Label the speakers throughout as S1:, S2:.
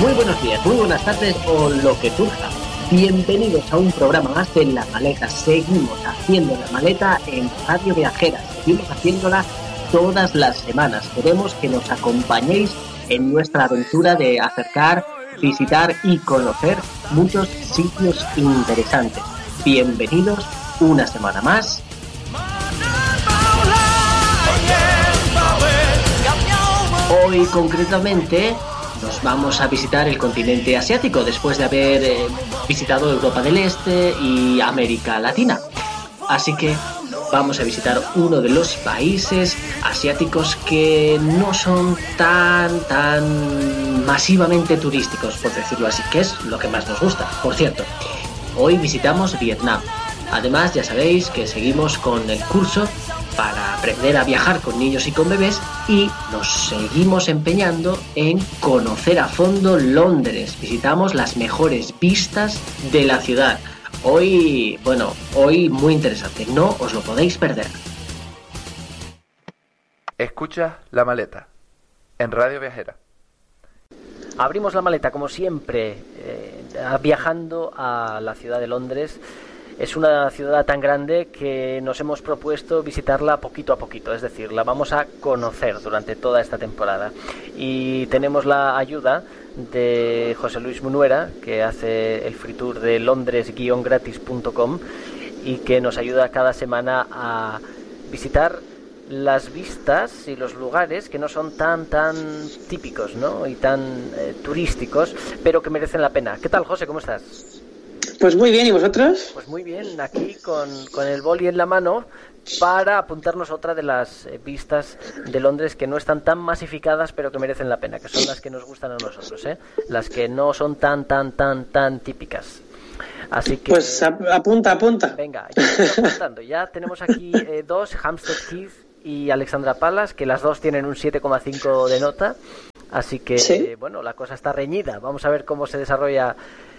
S1: Muy buenos días, muy buenas tardes o lo que surja. Bienvenidos a un programa más de La Maleta. Seguimos haciendo La Maleta en Radio Viajera. Seguimos haciéndola todas las semanas. Queremos que nos acompañéis en nuestra aventura de acercar, visitar y conocer muchos sitios interesantes. Bienvenidos una semana más. Hoy concretamente nos vamos a visitar el continente asiático después de haber visitado Europa del Este y América Latina. Así que vamos a visitar uno de los países asiáticos que no son tan masivamente turísticos, por decirlo así, que es lo que más nos gusta. Por cierto, hoy visitamos Vietnam. Además, ya sabéis que seguimos con el curso para aprender a viajar con niños y con bebés y nos seguimos empeñando en conocer a fondo Londres. Visitamos las mejores vistas de la ciudad. Hoy muy interesante, no os lo podéis perder.
S2: Escucha La Maleta en Radio Viajera.
S3: Abrimos la maleta como siempre, viajando a la ciudad de Londres. Es una ciudad tan grande que nos hemos propuesto visitarla poquito a poquito, es decir, la vamos a conocer durante toda esta temporada. Y tenemos la ayuda de José Luis Munuera, que hace el free tour de londres-gratis.com y que nos ayuda cada semana a visitar las vistas y los lugares que no son tan típicos, ¿no? Y tan turísticos, pero que merecen la pena. ¿Qué tal, José? ¿Cómo estás?
S4: Pues muy bien, ¿y vosotros?
S3: Pues muy bien, aquí con el boli en la mano para apuntarnos a otra de las vistas de Londres que no están tan masificadas, pero que merecen la pena, que son las que nos gustan a nosotros, ¿eh? Las que no son tan típicas. Así que...
S4: Pues apunta.
S3: Venga, ya estoy apuntando. Ya tenemos aquí dos, Hampstead Heath y Alexandra Palace, que las dos tienen un 7,5 de nota. Así que, ¿sí? Bueno, la cosa está reñida. Vamos a ver cómo se desarrolla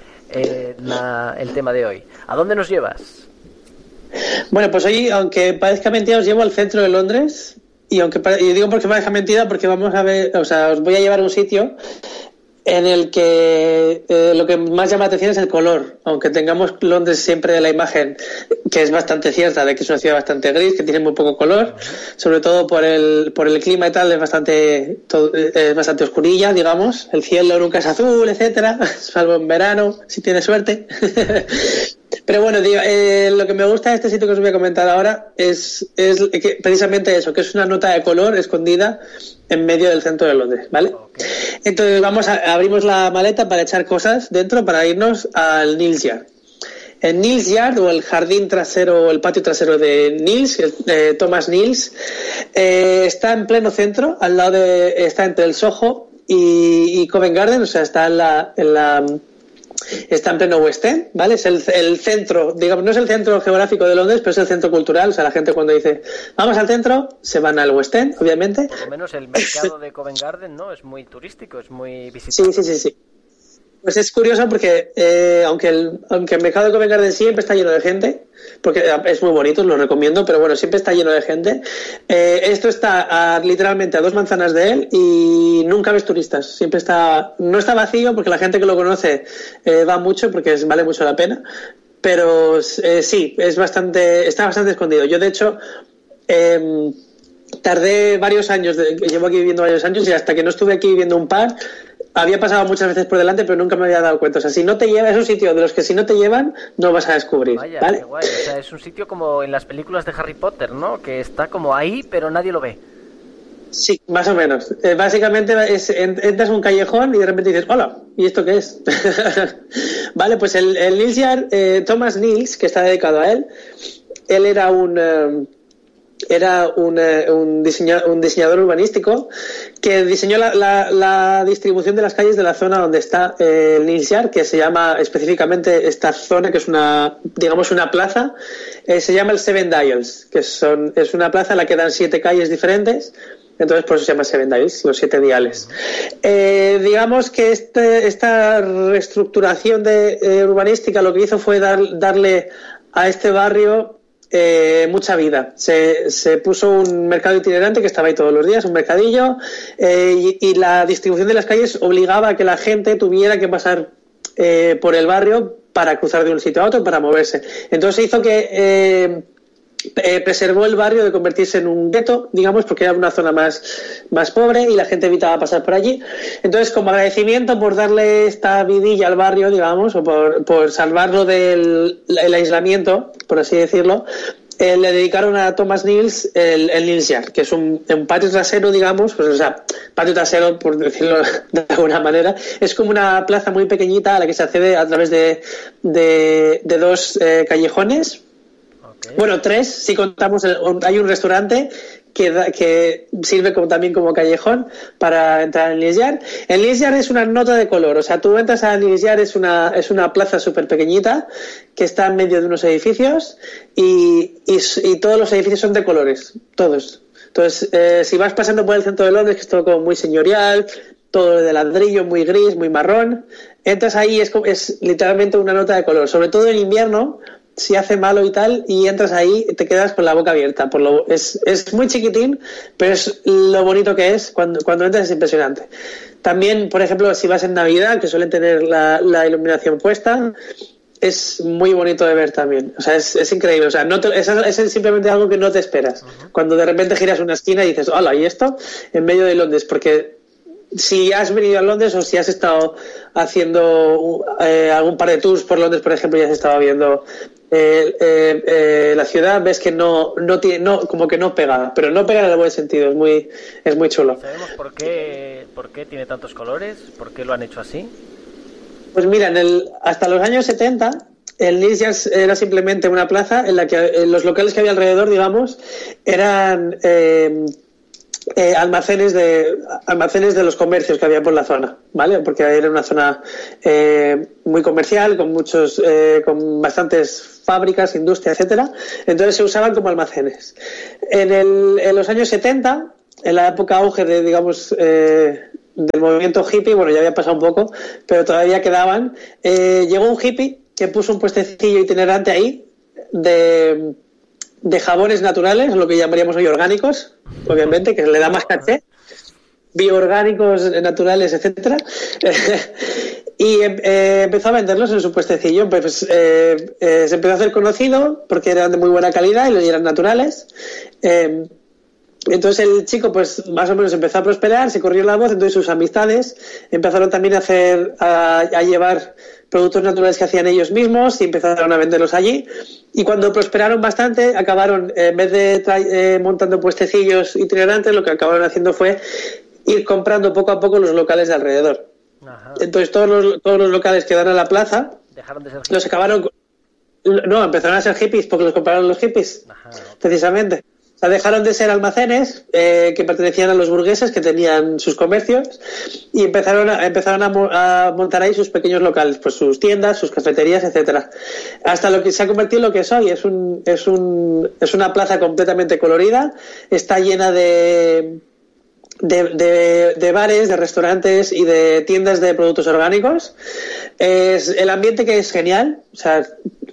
S3: el tema de hoy. ¿A dónde nos llevas?
S4: Bueno, pues hoy, aunque parezca mentira, os llevo al centro de Londres. Y digo porque parezca mentira, porque vamos a ver, o sea, os voy a llevar a un sitio en el que lo que más llama la atención es el color, aunque tengamos Londres siempre de la imagen, que es bastante cierta, de que es una ciudad bastante gris, que tiene muy poco color, sobre todo por el clima y tal, es bastante oscurilla, digamos, el cielo nunca es azul, etcétera, salvo en verano, si tienes suerte. Pero bueno, lo que me gusta de este sitio que os voy a comentar ahora es que precisamente eso, que es una nota de color escondida en medio del centro de Londres, ¿vale? Okay. Entonces abrimos la maleta para echar cosas dentro para irnos al Neal's Yard. El Neal's Yard, o el jardín trasero, o el patio trasero de Neal's, Thomas Neal's, está en pleno centro, está entre el Soho y Covent Garden, o sea, está está en pleno West End, ¿vale? Es el centro, digamos, no es el centro geográfico de Londres, pero es el centro cultural. O sea, la gente cuando dice vamos al centro, se van al West End, obviamente.
S3: Por lo menos el mercado de Covent Garden, ¿no? Es muy turístico, es muy visitado.
S4: Sí. Pues es curioso porque aunque el mercado de Covent Garden siempre está lleno de gente, porque es muy bonito, os lo recomiendo, pero bueno, siempre está lleno de gente. Esto está literalmente a 2 manzanas de él y nunca ves turistas. Siempre no está vacío porque la gente que lo conoce va mucho porque vale mucho la pena. Pero sí, está bastante escondido. Yo de hecho tardé varios años, llevo aquí viviendo varios años y hasta que no estuve aquí viviendo un par, había pasado muchas veces por delante, pero nunca me había dado cuenta. O sea, si no te lleva, es un sitio de los que si no te llevan, no vas a descubrir.
S3: Vaya,
S4: ¿vale?
S3: Qué guay. O sea, es un sitio como en las películas de Harry Potter, ¿no? Que está como ahí, pero nadie lo ve.
S4: Sí, más o menos. Básicamente entras en un callejón y de repente dices, hola, ¿y esto qué es? Vale, pues el Neal's Yard, Thomas Neal's, que está dedicado a él era un diseñador urbanístico que diseñó la distribución de las calles de la zona donde está el Neal's Yard, que se llama específicamente esta zona, que es una plaza, se llama el Seven Dials, que es una plaza en la que dan 7 calles diferentes. Entonces por eso se llama Seven Dials, los 7 diales. Digamos que esta reestructuración urbanística lo que hizo fue darle a este barrio mucha vida. Se puso un mercado itinerante que estaba ahí todos los días, un mercadillo, y la distribución de las calles obligaba a que la gente tuviera que pasar por el barrio para cruzar de un sitio a otro, para moverse. Entonces hizo que preservó el barrio de convertirse en un gueto, digamos, porque era una zona más pobre y la gente evitaba pasar por allí. Entonces, como agradecimiento por darle esta vidilla al barrio, digamos, o por salvarlo del aislamiento, por así decirlo, le dedicaron a Thomas Nils el Nils Yard, que es un patio trasero, digamos, pues, o sea, patio trasero, por decirlo de alguna manera, es como una plaza muy pequeñita a la que se accede a través de dos callejones. Bueno, 3, si contamos, hay un restaurante que sirve también como callejón para entrar en Nils Yard. El Nils Yard es una nota de color, o sea, tú entras a Nils Yard, es una plaza súper pequeñita que está en medio de unos edificios y todos los edificios son de colores, todos. Entonces, si vas pasando por el centro de Londres, que es todo como muy señorial, todo de ladrillo, muy gris, muy marrón, entras ahí, es literalmente una nota de color, sobre todo en invierno. Si hace malo y tal, y entras ahí, te quedas con la boca abierta. Es muy chiquitín, pero es lo bonito que es. Cuando entras es impresionante. También, por ejemplo, si vas en Navidad, que suelen tener la iluminación puesta, es muy bonito de ver también. O sea, es increíble. O sea, es simplemente algo que no te esperas. Cuando de repente giras una esquina y dices, hola, ¿y esto? En medio de Londres, porque si has venido a Londres o si has estado haciendo algún par de tours por Londres, por ejemplo, y has estado viendo la ciudad, ves que no como que no pega, pero no pega en el buen sentido, es muy chulo.
S3: ¿Sabemos por qué tiene tantos colores? ¿Por qué lo han hecho así?
S4: Pues mira, hasta los años 70 el Nils Yard era simplemente una plaza en la que los locales que había alrededor, digamos, eran almacenes de los comercios que había por la zona, ¿vale? Porque era una zona muy comercial, con bastantes fábricas, industria, etcétera. Entonces se usaban como almacenes. En los años 70, en la época auge de, digamos, del movimiento hippie, bueno, ya había pasado un poco, pero todavía quedaban, llegó un hippie que puso un puestecillo itinerante ahí de jabones naturales, lo que llamaríamos hoy orgánicos, obviamente, que le da más caché, bioorgánicos, naturales, etcétera. Y empezó a venderlos en su puestecillo. Pues se empezó a hacer conocido porque eran de muy buena calidad y eran naturales. Entonces el chico, pues más o menos empezó a prosperar, se corrió la voz, entonces sus amistades empezaron también a llevar productos naturales que hacían ellos mismos y empezaron a venderlos allí. Y cuando prosperaron bastante, acabaron, en vez de montando puestecillos itinerantes, lo que acabaron haciendo fue ir comprando poco a poco los locales de alrededor. Ajá. Entonces todos los locales que dan a la plaza
S3: dejaron de ser
S4: los acabaron. No, empezaron a ser hippies porque los compraron los hippies. Ajá. Precisamente. O sea, dejaron de ser almacenes que pertenecían a los burgueses que tenían sus comercios y empezaron a montar ahí sus pequeños locales, pues sus tiendas, sus cafeterías, etcétera. Hasta lo que se ha convertido en lo que es hoy. Es una plaza completamente colorida, está llena de bares, de restaurantes y de tiendas de productos orgánicos. El ambiente que es genial, o sea,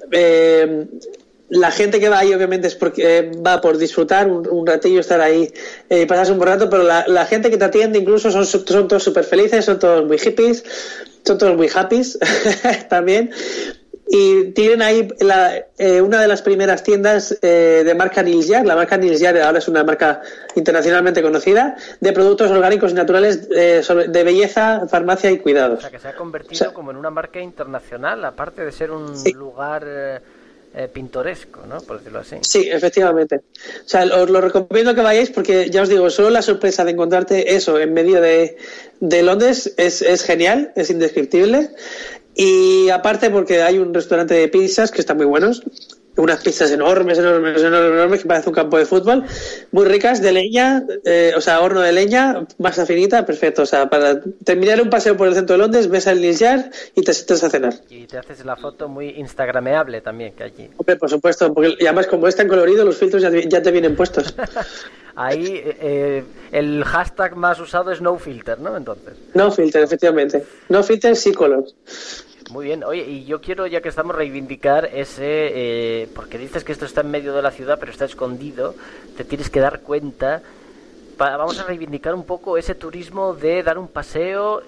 S4: la gente que va ahí obviamente es porque va por disfrutar un ratillo, estar ahí y pasarse un buen rato, pero la gente que te atiende incluso son todos súper felices, son todos muy hippies, son todos muy happys también. Y tienen ahí una de las primeras tiendas de marca Nils Yard. La marca Nils Yard ahora es una marca internacionalmente conocida de productos orgánicos y naturales de belleza, farmacia y cuidados.
S3: O sea, que se ha convertido como en una marca internacional, aparte de ser un lugar pintoresco, ¿no? Por decirlo así.
S4: Sí, efectivamente. O sea, os lo recomiendo que vayáis porque, ya os digo, solo la sorpresa de encontrarte eso en medio de Londres es genial, es indescriptible. Y aparte porque hay un restaurante de pizzas que están muy buenos, unas pizzas enormes que parece un campo de fútbol, muy ricas, de leña, o sea, horno de leña, masa finita, perfecto. O sea, para terminar un paseo por el centro de Londres, ves al Nils Yard y te sientas a cenar.
S3: Y te haces la foto muy instagrameable también, que allí.
S4: Hombre, por supuesto, porque y además como es tan colorido, los filtros ya te vienen puestos.
S3: Ahí el hashtag más usado es no filter, ¿no? Entonces.
S4: No filter, efectivamente. No filter, sí color.
S3: Muy bien. Oye, y yo quiero, ya que estamos, reivindicar ese... porque dices que esto está en medio de la ciudad, pero está escondido. Te tienes que dar cuenta. Vamos a reivindicar un poco ese turismo de dar un paseo,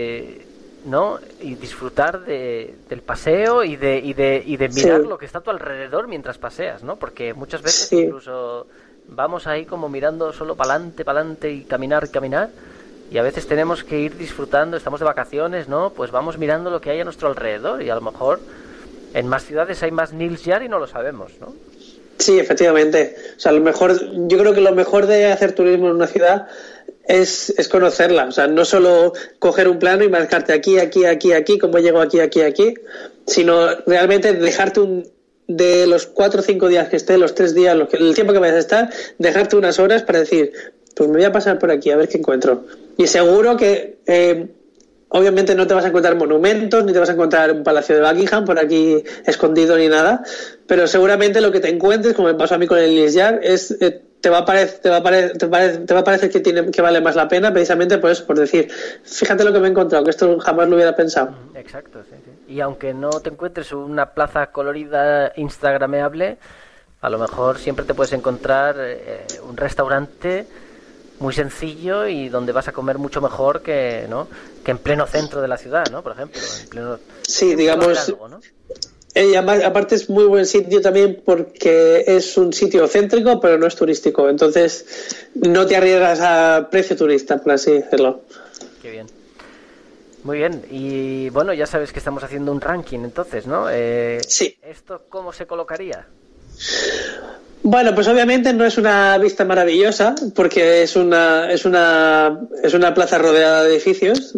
S3: ¿no? Y disfrutar del paseo y de mirar lo que está a tu alrededor mientras paseas, ¿no? Porque muchas veces incluso vamos ahí como mirando solo para adelante y caminar. Y a veces tenemos que ir disfrutando, estamos de vacaciones, ¿no? Pues vamos mirando lo que hay a nuestro alrededor y a lo mejor en más ciudades hay más Nils Yar y no lo sabemos, ¿no?
S4: Sí, efectivamente. O sea, yo creo que lo mejor de hacer turismo en una ciudad es conocerla. O sea, no solo coger un plano y marcarte aquí, cómo llego aquí, sino realmente dejarte de los 4 o 5 días que esté, los 3 días, el tiempo que vayas a estar, dejarte unas horas para decir, pues me voy a pasar por aquí a ver qué encuentro. Y seguro que obviamente no te vas a encontrar monumentos, ni te vas a encontrar un palacio de Buckingham por aquí escondido ni nada, pero seguramente lo que te encuentres, como me pasó a mí con el Nils Yar, te va a parecer que vale más la pena, precisamente por eso, por decir, fíjate lo que me he encontrado, que esto jamás lo hubiera pensado.
S3: Exacto, sí. Y aunque no te encuentres una plaza colorida instagrameable, a lo mejor siempre te puedes encontrar un restaurante muy sencillo y donde vas a comer mucho mejor que en pleno centro de la ciudad, ¿no? Por ejemplo,
S4: sí, digamos, algo, ¿no? Aparte es muy buen sitio también porque es un sitio céntrico pero no es turístico, entonces no te arriesgas a precio turista, por así decirlo.
S3: Qué bien. Muy bien, y bueno, ya sabes que estamos haciendo un ranking entonces, ¿no?
S4: Sí.
S3: ¿Esto cómo se colocaría?
S4: Bueno, pues obviamente no es una vista maravillosa porque es una plaza rodeada de edificios,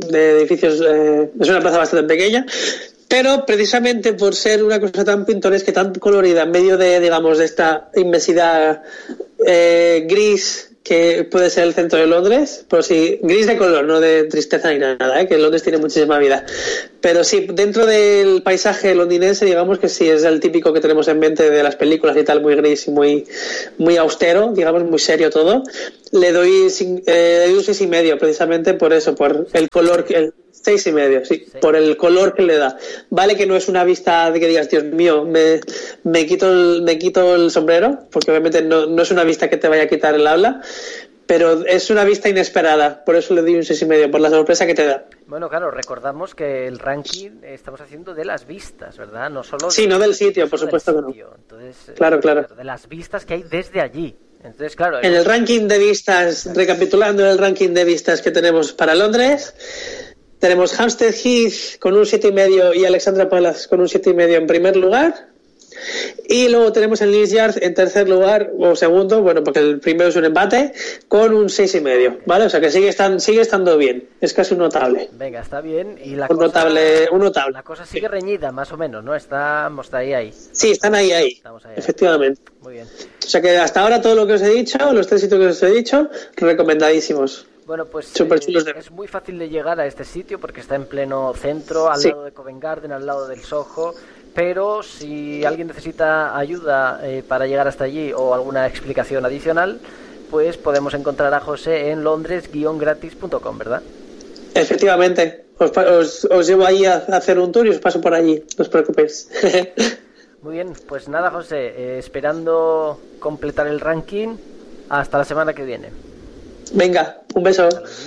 S4: es una plaza bastante pequeña, pero precisamente por ser una cosa tan pintoresca, tan colorida, en medio de, digamos, de esta inmensidad gris que puede ser el centro de Londres, pero sí, gris de color, no de tristeza ni nada, que Londres tiene muchísima vida. Pero sí, dentro del paisaje londinense, digamos que sí, es el típico que tenemos en mente de las películas y tal, muy gris y muy austero, digamos, muy serio todo. Le doy un 6,5, precisamente por eso, por el color, el 6,5, sí, por el color que le da. Vale que no es una vista de que digas, Dios mío, me quito el sombrero, porque obviamente no es una vista que te vaya a quitar el habla, pero es una vista inesperada, por eso le doy un 6,5, por la sorpresa que te da.
S3: Bueno, claro, recordamos que el ranking estamos haciendo de las vistas, ¿verdad? No solo
S4: no del sitio, por supuesto que no.
S3: Entonces,
S4: claro.
S3: De las vistas que hay desde allí. Entonces, claro,
S4: en el ranking de vistas, recapitulando el ranking de vistas que tenemos para Londres, tenemos Hampstead Heath con un 7,5 y Alexandra Palace con un 7,5 en primer lugar. Y luego tenemos el Nils Yard en tercer lugar, o segundo, bueno, porque el primero es un empate, con un 6,5, ¿vale? O sea que sigue estando bien, es casi un notable.
S3: Venga, está bien. Y
S4: un notable.
S3: La cosa sigue reñida, más o menos, ¿no? Estamos ahí.
S4: Sí, están ahí. Efectivamente.
S3: Muy bien.
S4: O sea que hasta ahora todo lo que os he dicho, los 3 sitios que os he dicho, recomendadísimos.
S3: Bueno, pues
S4: chulos
S3: es muy fácil de llegar a este sitio porque está en pleno centro, al lado de Covent Garden, al lado del Soho. Pero si alguien necesita ayuda para llegar hasta allí o alguna explicación adicional, pues podemos encontrar a José en londres-gratis.com, ¿verdad?
S4: Efectivamente. Os llevo ahí a hacer un tour y os paso por allí, no os preocupéis.
S3: Muy bien, pues nada, José, esperando completar el ranking. Hasta la semana que viene.
S4: Venga, un beso.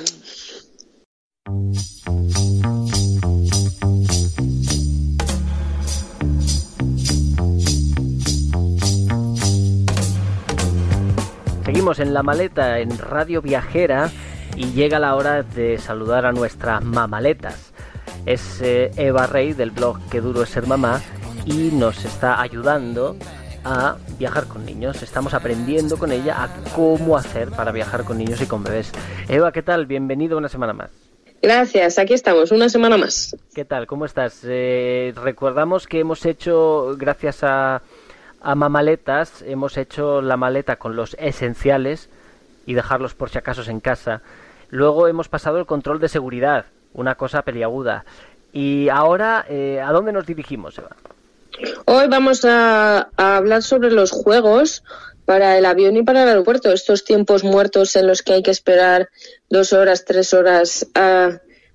S3: Seguimos en La Maleta, en Radio Viajera, y llega la hora de saludar a nuestras mamaletas. Es Eva Rey del blog Qué duro es ser mamá y nos está ayudando a viajar con niños. Estamos aprendiendo con ella a cómo hacer para viajar con niños y con bebés. Eva, ¿qué tal? Bienvenido una semana más.
S5: Gracias, aquí estamos, una semana más.
S3: ¿Qué tal? ¿Cómo estás? Recordamos que hemos hecho, gracias a Mamaletas, hemos hecho la maleta con los esenciales y dejarlos por si acaso en casa. Luego hemos pasado el control de seguridad, una cosa peliaguda. Y ahora, ¿a dónde nos dirigimos, Eva?
S5: Hoy vamos a hablar sobre los juegos para el avión y para el aeropuerto. Estos tiempos muertos en los que hay que esperar 2 horas, 3 horas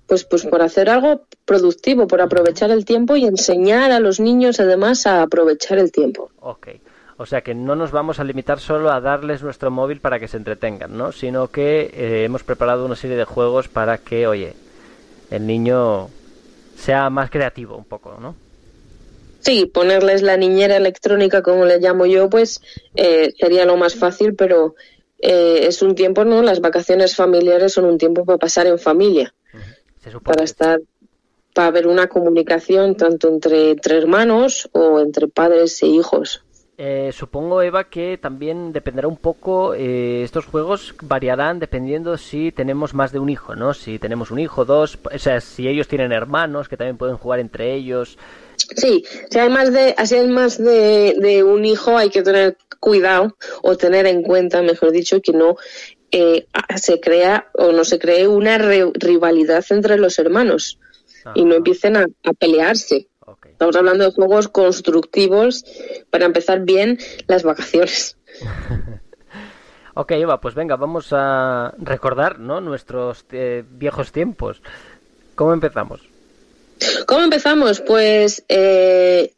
S5: pues por hacer algo productivo, por aprovechar el tiempo y enseñar a los niños además a aprovechar el tiempo.
S3: Ok. O sea que no nos vamos a limitar solo a darles nuestro móvil para que se entretengan, ¿no? Sino que hemos preparado una serie de juegos para que, oye, el niño sea más creativo un poco, ¿no?
S5: Sí, ponerles la niñera electrónica, como le llamo yo, pues sería lo más fácil, pero es un tiempo, ¿no? Las vacaciones familiares son un tiempo para pasar en familia, para estar, para ver una comunicación tanto entre hermanos o entre padres e hijos.
S3: Supongo, Eva, que también dependerá un poco, estos juegos variarán dependiendo si tenemos más de un hijo, ¿no? Si tenemos un hijo, dos, o sea, si ellos tienen hermanos que también pueden jugar entre ellos.
S5: Sí, si hay más de un hijo, hay que tener cuidado o tener en cuenta, mejor dicho, que no se crea o no se cree una rivalidad entre los hermanos. Ajá. Y no empiecen a pelearse. Okay. Estamos hablando de juegos constructivos para empezar bien las vacaciones.
S3: Ok, Eva, pues venga, vamos a recordar, ¿no?, nuestros viejos tiempos. ¿Cómo empezamos?
S5: ¿Cómo empezamos? Pues en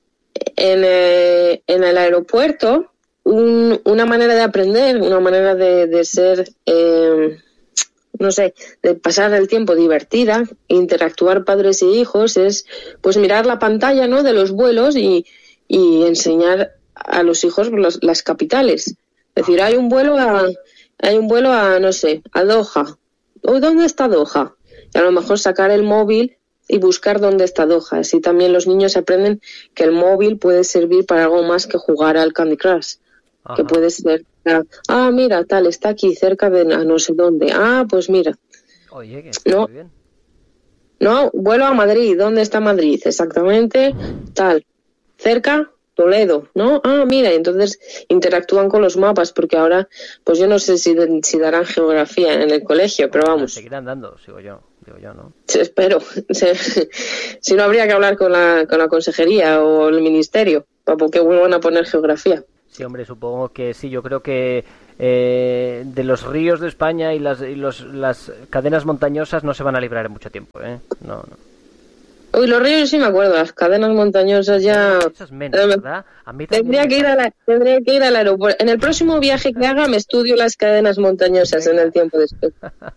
S5: el aeropuerto, una manera de aprender, una manera de ser, no sé, de pasar el tiempo divertida, interactuar padres e hijos, es pues mirar la pantalla, ¿no?, de los vuelos y enseñar a los hijos las capitales. Es decir, hay un vuelo a no sé, a Doha. ¿Dónde está Doha? Y a lo mejor sacar el móvil y buscar dónde está Doha. Así también los niños aprenden que el móvil puede servir para algo más que jugar al Candy Crush. Ajá. Que puede ser, mira, tal, está aquí cerca de no sé dónde. Pues mira.
S3: Oye, que está muy bien.
S5: No, vuelo a Madrid. ¿Dónde está Madrid? Exactamente, tal. Cerca, Toledo, ¿no? Mira, entonces interactúan con los mapas, porque ahora, pues yo no sé si darán geografía en el colegio, pero vamos.
S3: Seguirán dando, digo yo, ¿no?
S5: Espero. Si no, habría que hablar con la consejería o el ministerio para que vuelvan a poner geografía.
S3: Sí, hombre, supongo que sí. Yo creo que de los ríos de España y las cadenas montañosas no se van a librar en mucho tiempo, ¿eh? No.
S5: Uy, los ríos sí me acuerdo, las cadenas montañosas ya...
S3: Esas menos, ¿verdad? A mí
S5: tendría que ir al aeropuerto. En el próximo viaje que haga me estudio las cadenas montañosas. Venga. En el tiempo después.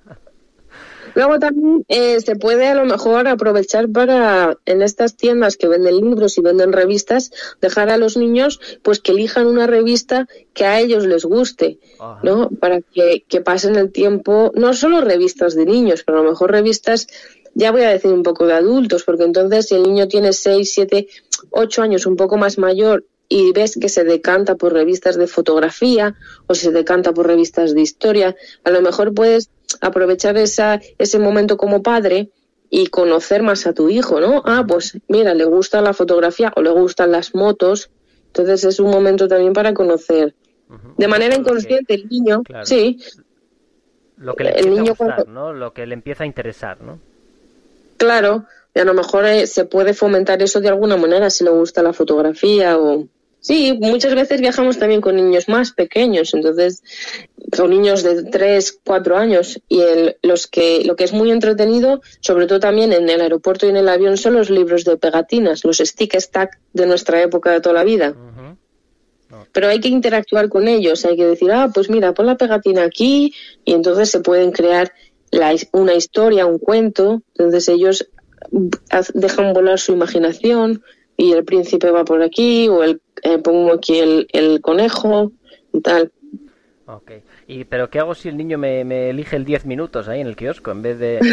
S5: Luego también se puede a lo mejor aprovechar para, en estas tiendas que venden libros y venden revistas, dejar a los niños pues que elijan una revista que a ellos les guste, ajá, ¿no? Para que pasen el tiempo, no solo revistas de niños, pero a lo mejor revistas, ya voy a decir un poco de adultos, porque entonces si el niño tiene 6, 7, 8 años, un poco más mayor, y ves que se decanta por revistas de fotografía o se decanta por revistas de historia, a lo mejor puedes aprovechar ese momento como padre y conocer más a tu hijo, ¿no? Pues mira, le gusta la fotografía o le gustan las motos, entonces es un momento también para conocer. De manera inconsciente el niño, claro, sí.
S3: Lo que le empieza a gustar, ¿no? Lo que le empieza a interesar, ¿no?
S5: Claro, y a lo mejor se puede fomentar eso de alguna manera, si le gusta la fotografía o... Sí, muchas veces viajamos también con niños más pequeños, entonces son niños de 3, 4 años y lo que es muy entretenido, sobre todo también en el aeropuerto y en el avión, son los libros de pegatinas, los stick stack de nuestra época de toda la vida. Uh-huh. Okay. Pero hay que interactuar con ellos, hay que decir, pues mira, pon la pegatina aquí y entonces se pueden crear una historia, un cuento, entonces ellos dejan volar su imaginación y el príncipe va por aquí o pongo aquí el conejo y tal.
S3: Ok. ¿Pero qué hago si el niño me elige el 10 minutos ahí en el kiosco en vez de...?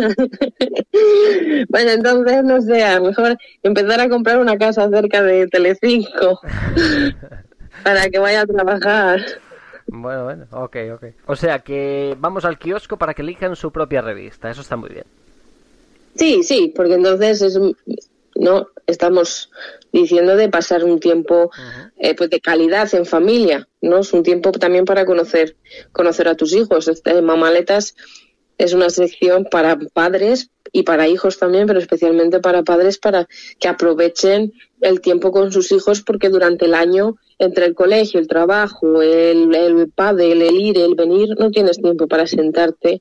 S5: Bueno, entonces, no sé, a lo mejor empezar a comprar una casa cerca de Telecinco para que vaya a trabajar.
S3: Bueno, ok. O sea, que vamos al kiosco para que elijan su propia revista, eso está muy bien.
S5: Sí, porque entonces no estamos diciendo de pasar un tiempo pues de calidad en familia, ¿no? Es un tiempo también para conocer a tus hijos. Mamaletas es una sección para padres y para hijos también, pero especialmente para padres, para que aprovechen el tiempo con sus hijos, porque durante el año, entre el colegio, el trabajo, el pádel, el ir, el venir, no tienes tiempo para sentarte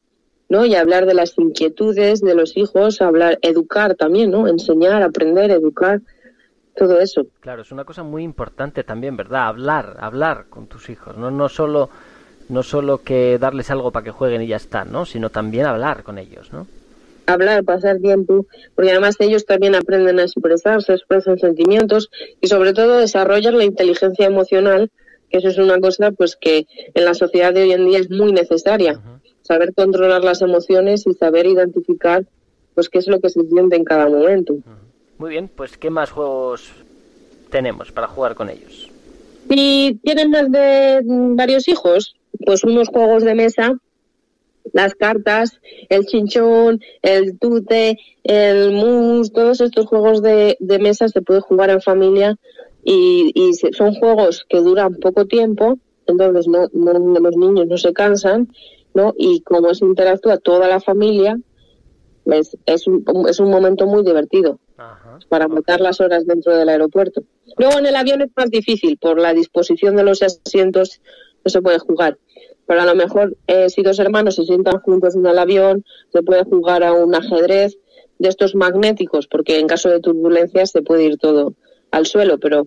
S5: ¿no? Y hablar de las inquietudes de los hijos, educar también, ¿no? Enseñar, aprender, educar, todo eso.
S3: Claro, es una cosa muy importante también, ¿verdad? Hablar con tus hijos, no solo que darles algo para que jueguen y ya está, ¿no? Sino también hablar con ellos, ¿no?
S5: Hablar, pasar tiempo, porque además ellos también aprenden a expresarse, expresan sentimientos y sobre todo desarrollan la inteligencia emocional, que eso es una cosa pues que en la sociedad de hoy en día es muy necesaria. Uh-huh. Saber controlar las emociones y saber identificar pues qué es lo que se siente en cada momento. Uh-huh.
S3: Muy bien, pues ¿qué más juegos tenemos para jugar con ellos?
S5: Si tienen más de varios hijos, pues unos juegos de mesa, las cartas, el chinchón, el tute, el mus, todos estos juegos de mesa se puede jugar en familia y son juegos que duran poco tiempo, entonces no los niños no se cansan, ¿no? Y como se interactúa toda la familia, pues es un momento muy divertido. Ajá, para matar las horas dentro del aeropuerto. Luego en el avión es más difícil, por la disposición de los asientos no se puede jugar. Pero a lo mejor si dos hermanos se sientan juntos en el avión, se puede jugar a un ajedrez de estos magnéticos, porque en caso de turbulencias se puede ir todo al suelo, pero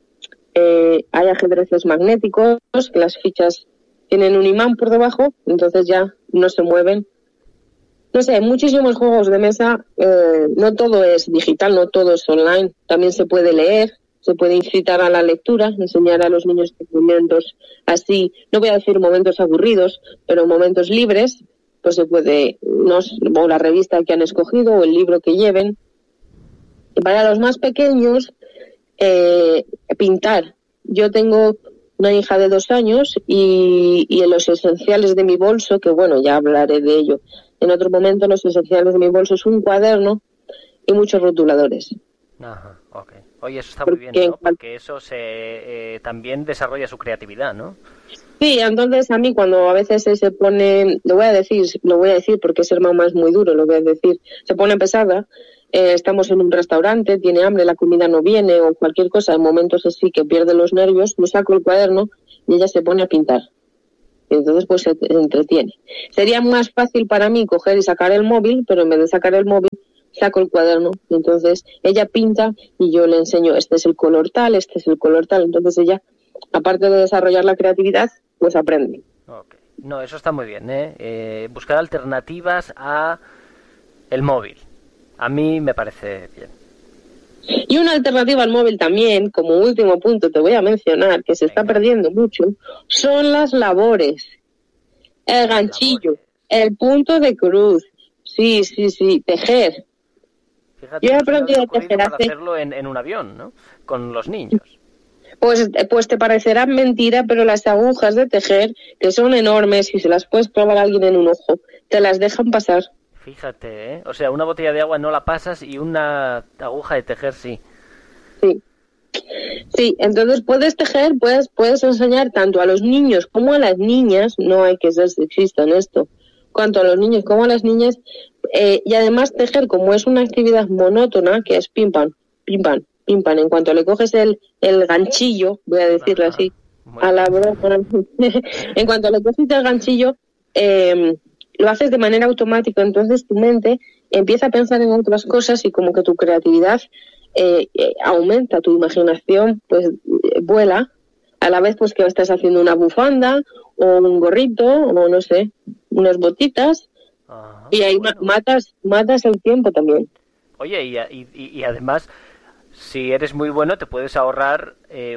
S5: hay ajedrezes magnéticos, que las fichas tienen un imán por debajo, entonces ya no se mueven. No sé, hay muchísimos juegos de mesa, no todo es digital, no todo es online, también se puede leer, se puede incitar a la lectura, enseñar a los niños momentos así, no voy a decir momentos aburridos, pero momentos libres, pues se puede, o la revista que han escogido o el libro que lleven. Y para los más pequeños, pintar. Yo tengo una hija de 2 años y en los esenciales de mi bolso, que bueno, ya hablaré de ello en otro momento, los esenciales de mi bolso es un cuaderno y muchos rotuladores.
S3: Ajá, ok. Oye, eso está muy bien, ¿no? Porque eso también desarrolla su creatividad, ¿no?
S5: Sí, entonces a mí cuando a veces se pone, lo voy a decir porque ser mamá es muy duro, lo voy a decir, se pone pesada, estamos en un restaurante, tiene hambre, la comida no viene o cualquier cosa, en momentos así que pierde los nervios, me saco el cuaderno y ella se pone a pintar. Entonces pues se entretiene. Sería más fácil para mí coger y sacar el móvil, pero en vez de sacar el móvil saco el cuaderno. Entonces ella pinta y yo le enseño, este es el color tal, este es el color tal. Entonces ella, aparte de desarrollar la creatividad, pues aprende.
S3: Okay. No, eso está muy bien, buscar alternativas a el móvil. A mí me parece bien.
S5: Y una alternativa al móvil también, como último punto te voy a mencionar, que se está perdiendo mucho, son las labores. El ganchillo, el punto de cruz. Sí, tejer.
S3: Fíjate, yo he aprendido a tejer para hacerlo en un avión, ¿no? Con los niños.
S5: Pues te parecerá mentira, pero las agujas de tejer, que son enormes y se las puedes clavar a alguien en un ojo, te las dejan pasar.
S3: Fíjate, o sea, una botella de agua no la pasas y una aguja de tejer sí.
S5: Sí, entonces puedes tejer, puedes enseñar tanto a los niños como a las niñas, no hay que ser sexista en esto, tanto a los niños como a las niñas, y además tejer, como es una actividad monótona, que es pim pam, en cuanto le coges el ganchillo, voy a decirlo así, a la broma, en cuanto le coges el ganchillo, lo haces de manera automática, entonces tu mente empieza a pensar en otras cosas y como que tu creatividad aumenta, tu imaginación pues vuela, a la vez pues que estás haciendo una bufanda o un gorrito o no sé, unas botitas. Ajá, y ahí bueno, matas el tiempo también.
S3: Oye, y además, si eres muy bueno te puedes ahorrar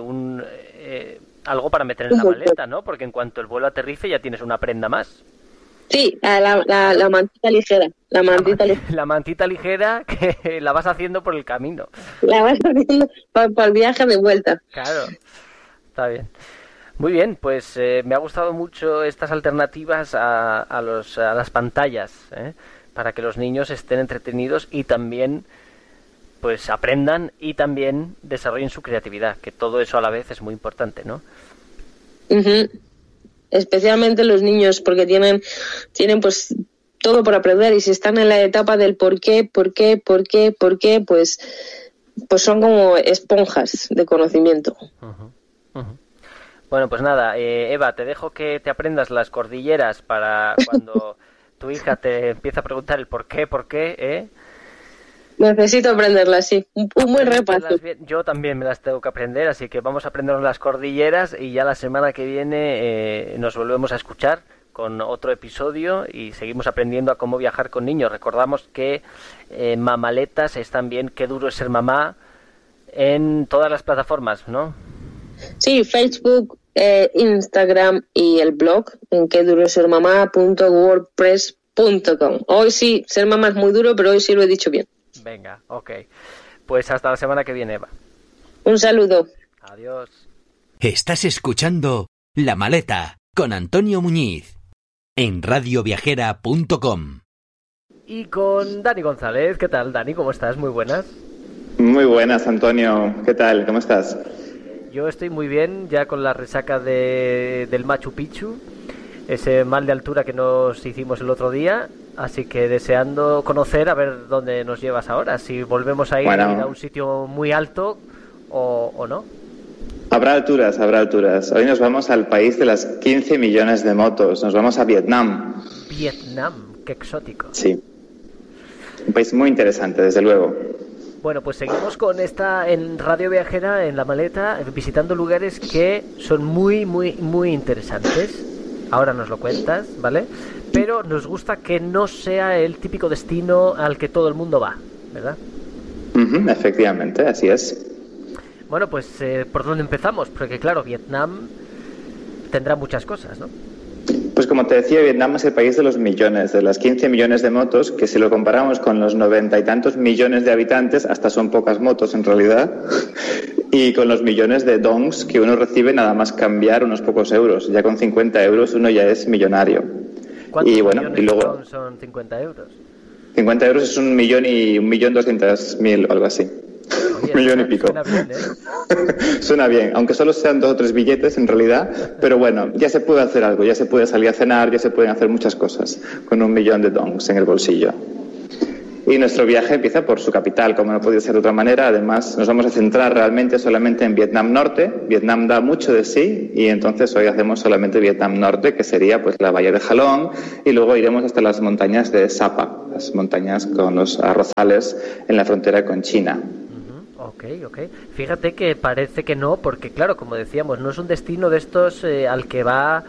S3: algo para meter en la maleta, ¿no? Porque en cuanto el vuelo aterrice ya tienes una prenda más.
S5: Sí, la mantita ligera. La
S3: mantita ligera que la vas haciendo por el camino.
S5: La vas haciendo para el viaje de vuelta.
S3: Claro, está bien. Muy bien, pues me ha gustado mucho estas alternativas a las pantallas, para que los niños estén entretenidos y también pues aprendan y también desarrollen su creatividad, que todo eso a la vez es muy importante, ¿no?
S5: Uh-huh. Especialmente los niños, porque tienen pues todo por aprender y si están en la etapa del por qué, pues son como esponjas de conocimiento.
S3: Uh-huh. Uh-huh. Bueno, pues nada, Eva, te dejo que te aprendas las cordilleras para cuando tu hija te empieza a preguntar el por qué,
S5: Necesito aprenderla, sí. Un buen repaso.
S3: Yo también me las tengo que aprender, así que vamos a aprendernos las cordilleras y ya la semana que viene nos volvemos a escuchar con otro episodio y seguimos aprendiendo a cómo viajar con niños. Recordamos que Mamaletas es también Qué duro es ser mamá en todas las plataformas, ¿no?
S5: Sí, Facebook, Instagram y el blog en quedurosermamá.wordpress.com. Hoy sí, ser mamá es muy duro, pero hoy sí lo he dicho bien.
S3: Venga, ok. Pues hasta la semana que viene, Eva.
S5: Un saludo.
S3: Adiós.
S6: Estás escuchando La Maleta con Antonio Muñiz en radioviajera.com.
S3: Y con Dani González. ¿Qué tal, Dani? ¿Cómo estás? Muy buenas.
S7: Muy buenas, Antonio. ¿Qué tal? ¿Cómo estás?
S3: Yo estoy muy bien, ya con la resaca del Machu Picchu, ese mal de altura que nos hicimos el otro día, así que deseando conocer a ver dónde nos llevas ahora, si volvemos a ir a un sitio muy alto o no.
S7: Habrá alturas. Hoy nos vamos al país de las 15 millones de motos, nos vamos a Vietnam.
S3: Vietnam, qué exótico.
S7: Sí, un país muy interesante, desde luego.
S3: Bueno, pues seguimos con esta en Radio Viajera, en La Maleta, visitando lugares que son muy, muy, muy interesantes. Ahora nos lo cuentas, ¿vale? Pero nos gusta que no sea el típico destino al que todo el mundo va, ¿verdad?
S7: Efectivamente, así es.
S3: Bueno, pues ¿por dónde empezamos? Porque claro, Vietnam tendrá muchas cosas, ¿no?
S7: Pues como te decía, Vietnam es el país de los millones, de las 15 millones de motos, que si lo comparamos con los 90 y tantos millones de habitantes, hasta son pocas motos en realidad, y con los millones de dongs que uno recibe nada más cambiar unos pocos euros. Ya con 50 euros uno ya es millonario.
S3: ¿Cuántos millones de dongs son 50 euros?
S7: 50 euros es 1.200.000 o algo así.
S3: Oye,
S7: 1 millón y pico.
S3: Suena bien, ¿eh?
S7: Suena bien, aunque solo sean 2 o 3 billetes en realidad, pero bueno, ya se puede hacer algo, ya se puede salir a cenar, ya se pueden hacer muchas cosas con 1 millón de dongs en el bolsillo. Y nuestro viaje empieza por su capital, como no podía ser de otra manera. Además, nos vamos a centrar realmente solamente en Vietnam Norte. Vietnam da mucho de sí y entonces hoy hacemos solamente Vietnam Norte, que sería pues la bahía de Halong, y luego iremos hasta las montañas de Sapa, las montañas con los arrozales en la frontera con China.
S3: Ok. Fíjate que parece que no, porque claro, como decíamos, no es un destino de estos al que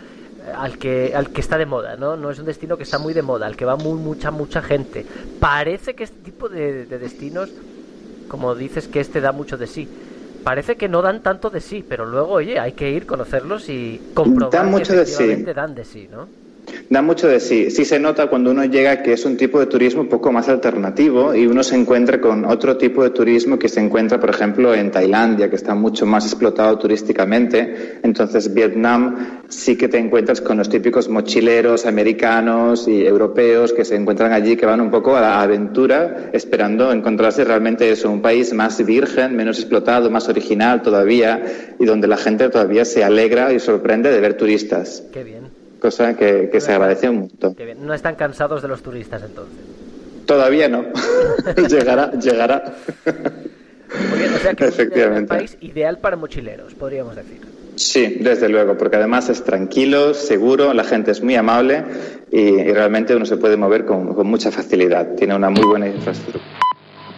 S3: está de moda, ¿no? No es un destino que está muy de moda, al que va mucha gente. Parece que este tipo de destinos, como dices que da mucho de sí, parece que no dan tanto de sí, pero luego, oye, hay que ir, conocerlos y comprobar que efectivamente dan de sí, ¿no?
S7: Da mucho de sí. Sí se nota cuando uno llega que es un tipo de turismo un poco más alternativo y uno se encuentra con otro tipo de turismo que se encuentra, por ejemplo, en Tailandia, que está mucho más explotado turísticamente. Entonces, Vietnam sí que te encuentras con los típicos mochileros americanos y europeos que se encuentran allí, que van un poco a la aventura, esperando encontrarse realmente eso, un país más virgen, menos explotado, más original todavía, y donde la gente todavía se alegra y sorprende de ver turistas.
S3: Qué bien.
S7: Cosa que se agradece un montón.
S3: No están cansados de los turistas, entonces.
S7: Todavía no. llegará.
S3: Muy bien, o sea que es un país ideal para mochileros, podríamos decir.
S7: Sí, desde luego, porque además es tranquilo, seguro, la gente es muy amable y realmente uno se puede mover con mucha facilidad. Tiene una muy buena infraestructura.